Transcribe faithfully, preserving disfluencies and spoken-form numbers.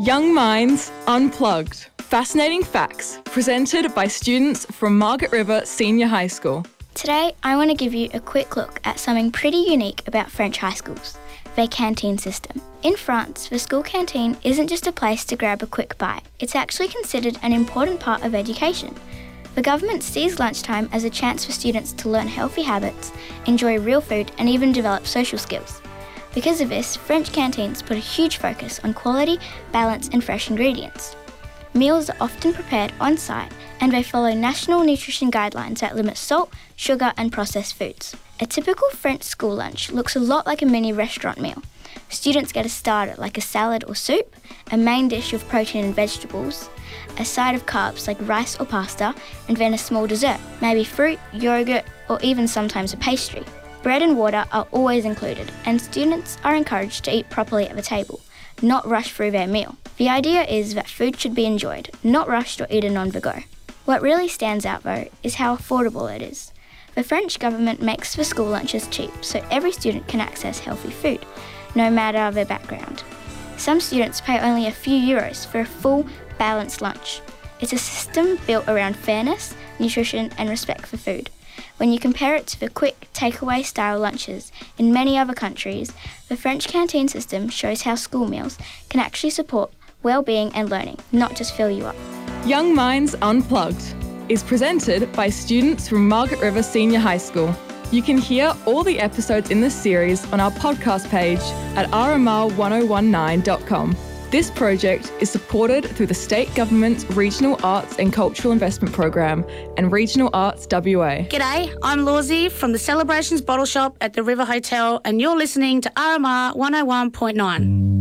Young Minds Unplugged. Fascinating facts presented by students from Margaret River Senior High School. Today, I want to give you a quick look at something pretty unique about French high schools, their canteen system. In France, the school canteen isn't just a place to grab a quick bite. It's actually considered an important part of education. The government sees lunchtime as a chance for students to learn healthy habits, enjoy real food, and even develop social skills. Because of this, French canteens put a huge focus on quality, balance, and fresh ingredients. Meals are often prepared on site, and they follow national nutrition guidelines that limit salt, sugar, and processed foods. A typical French school lunch looks a lot like a mini restaurant meal. Students get a starter like a salad or soup, a main dish of protein and vegetables, a side of carbs like rice or pasta, and then a small dessert, maybe fruit, yogurt, or even sometimes a pastry. Bread and water are always included, and students are encouraged to eat properly at the table, not rush through their meal. The idea is that food should be enjoyed, not rushed or eaten on the go. What really stands out though is how affordable it is. The French government makes the school lunches cheap, so every student can access healthy food, no matter their background. Some students pay only a few euros for a full, balanced lunch. It's a system built around fairness, nutrition, and respect for food. When you compare it to the quick takeaway style lunches in many other countries, the French canteen system shows how school meals can actually support well-being and learning, not just fill you up. Young Minds Unplugged is presented by students from Margaret River Senior High School. You can hear all the episodes in this series on our podcast page at r m r one oh one nine dot com. This project is supported through the State Government's Regional Arts and Cultural Investment Program and Regional Arts W A. G'day, I'm Lawsy from the Celebrations Bottle Shop at the River Hotel, and you're listening to R M R one oh one point nine.